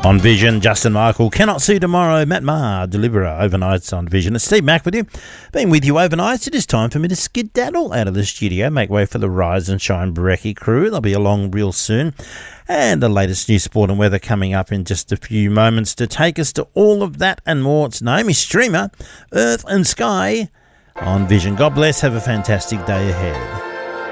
On Vision, Justin Michael, Cannot See Tomorrow, Matt Maher, Deliverer, overnights on Vision. It's Steve Mack with you. Being with you overnight, it is time for me to skedaddle out of the studio, make way for the Rise and Shine Brekkie crew. They'll be along real soon. And the latest news, sport and weather coming up in just a few moments to take us to all of that and more. It's Naomi Streamer, Earth and Sky on Vision. God bless. Have a fantastic day ahead.